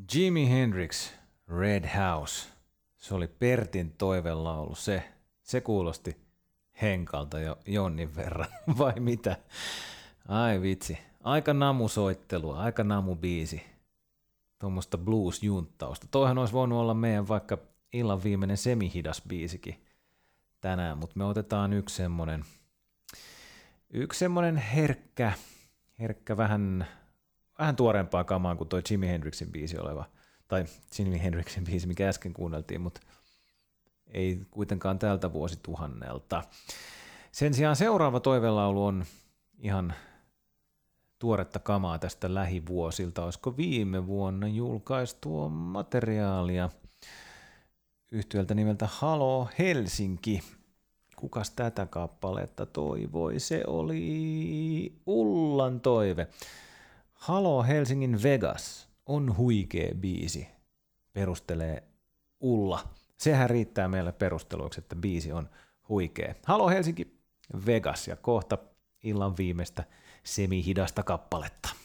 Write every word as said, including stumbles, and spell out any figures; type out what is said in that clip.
Jimi Hendrix, Red House. Se oli Pertin toivelaulu. Se, se kuulosti Henkalta jo jonnin verran, vai mitä? Ai vitsi. Aika namusoittelua, aika namubiisi. Tuommoista blues-junttausta. Toihan olisi voinut olla meidän vaikka illan viimeinen semihidas biisikin tänään, mutta me otetaan yksi semmonen, yksi semmonen herkkä, herkkä vähän, vähän tuoreempaa kamaa kuin toi Jimi Hendrixin biisi oleva, tai Jimi Hendrixin biisi, mikä äsken kuunneltiin, mutta ei kuitenkaan tältä vuosituhannelta. Sen sijaan seuraava toivelaulu on ihan tuoretta kamaa tästä lähivuosilta. Olisiko viime vuonna julkaistua materiaalia yhtiöltä nimeltä Halo Helsinki. Kukas tätä kappaletta toivoi? Se oli Ullan toive. Halo Helsingin Vegas on huikea biisi, perustelee Ulla. Sehän riittää meille perusteluiksi, että biisi on huikea. Halo Helsinki Vegas ja kohta illan viimeistä semihidasta kappaletta.